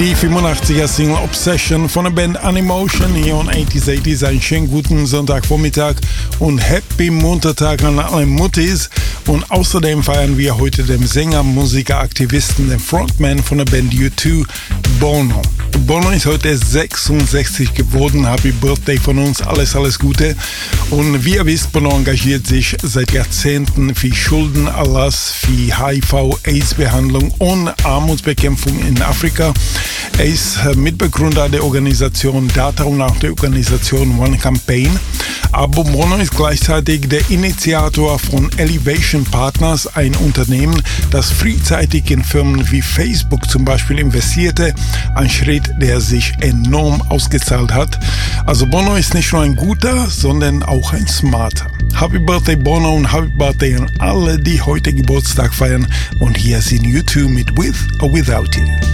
Die 85er Single Obsession von der Band Animotion hier on 80s. Einen schönen guten Sonntagvormittag und Happy Muttertag an alle Muttis. Und außerdem feiern wir heute den Sänger, Musiker, Aktivisten, den Frontman von der Band U2, Bono. Bono ist heute 66 geworden. Happy Birthday von uns. Alles Gute. Und wie ihr wisst, Bono engagiert sich seit Jahrzehnten für Schuldenerlass, für HIV-AIDS-Behandlung und Armutsbekämpfung in Afrika. Er ist Mitbegründer der Organisation Data und auch der Organisation One Campaign. Aber Bono ist gleichzeitig der Initiator von Elevation Partners, ein Unternehmen, das frühzeitig in Firmen wie Facebook zum Beispiel investierte. Ein Schritt, der sich enorm ausgezahlt hat. Also Bono ist nicht nur ein guter, sondern auch ein smarter. Happy Birthday Bono und Happy Birthday an alle, die heute Geburtstag feiern. Und hier sind U2 mit With or Without You.